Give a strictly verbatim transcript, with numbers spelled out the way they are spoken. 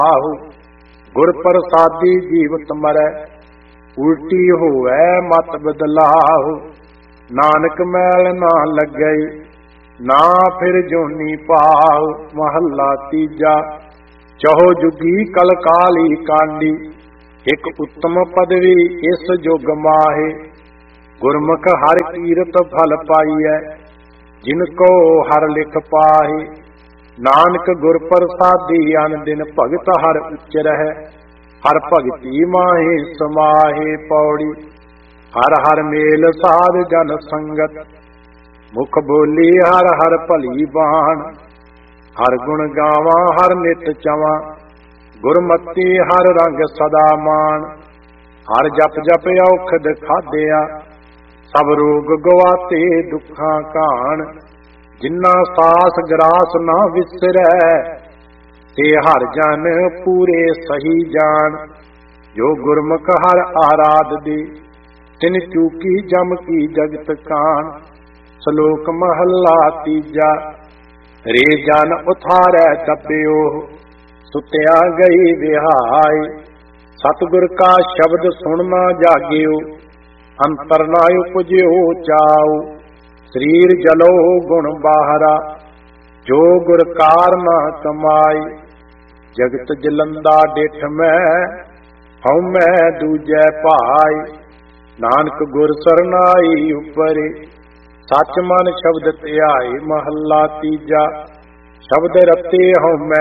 ਆਹੋ ਗੁਰ ਪ੍ਰਸਾਦੀ ਜੀਵਤ ਮਰੈ, ਉਲਟੀ ਹੋਵੈ ਮਤ ਬਦਲਾਹੁ। ਨਾਨਕ ਮੈਲ ਨਾ ਲੱਗੈ, ਨਾ ਫਿਰ ਜੋਨੀ ਪਾਉ। ਮਹੱਲਾ ਤੀਜਾ। ਚਹੋ ਜੁਗੀ ਕਲ ਕਾਲੀ ਕਾਂਡੀ, ਇਕ ਉੱਤਮ ਪਦਵੀ ਇਸ ਜੁਗ ਮਾਹੇ। ਗੁਰਮੁਖ ਹਰ ਕੀਰਤ ਫਲ ਪਾਈਐ, ਜਿਨ ਕੋ ਹਰ ਲਿਖ ਪਾਹੇ। ਨਾਨਕ ਗੁਰ ਪ੍ਰਸਾਦੀ ਅਨ ਦਿਨ ਭਗਤ ਹਰ ਉਚਰਹਿ, ਹਰ ਭਗਤੀ ਮਾਹੇ ਸਮਾਹੇ। ਪੌੜੀ। ਹਰ ਹਰ ਮੇਲ ਸਾਧ ਜਨ ਸੰਗਤ, ਮੁਖ ਬੋਲੀ ਹਰ ਹਰ ਭਲੀ ਬਾਣ। ਹਰ ਗੁਣ ਗਾਵਾਂ ਹਰ ਨਿਤ ਚਵਾਂ, ਗੁਰਮਤੀ ਹਰ ਰੰਗ ਸਦਾ ਮਾਨ। ਹਰ ਜਪ ਜਪ ਔਖਦ ਖਾਦਿਆ, ਸਭ ਰੋਗ ਗਵਾਤੇ ਦੁੱਖਾਂ ਘਾਣ। ਜਿਨ੍ਹਾਂ ਸਾਸ ਗਰਾਸ ਨਾ ਵਿਸਰੈ, ਤੇ ਹਰ ਜਨ ਪੂਰੇ ਸਹੀ ਜਾਣ। ਜੋ ਗੁਰਮੁਖ ਹਰ ਆਰਾਧ ਦੇ, ਤਿਨ ਚੂਕੀ ਜਮ ਕੀ ਜਗਤ ਕਾਣ। ਸ਼ਲੋਕ ਮਹੱਲਾ ਤੀਜਾ। ਰੇ ਜਨ ਉਥਾਰੈ ਦੱਬਿਓ, ਸੁਤਿਆ ਗਈ ਵਿਹਾਈ। ਸਤਿਗੁਰ ਕਾ ਸ਼ਬਦ ਸੁਣ ਨਾ ਜਾਗਿਓ, ਅੰਤਰ ਨਾ ਉਪਜਿਓ ਚਾਉ। ਸਰੀਰ ਜਲੋ ਗੁਣ ਬਾਹਰਾ, ਜੋ ਗੁਰ ਕਾਰ ਨਾ ਕਮਾਈ। ਜਗਤ ਜਲੰਦਾ ਡਿਠ ਮੈਂ, ਹਉ ਮੈਂ ਦੂਜੈ ਭਾਈ। ਨਾਨਕ ਗੁਰ ਸਰਨਾਈ ਉਪਰੇ, ਸੱਚ ਮਨ ਸ਼ਬਦ ਧਿਆਏ। ਮਹੱਲਾ ਤੀਜਾ। ਸ਼ਬਦ ਰਤੇ ਹਉ ਮੈਂ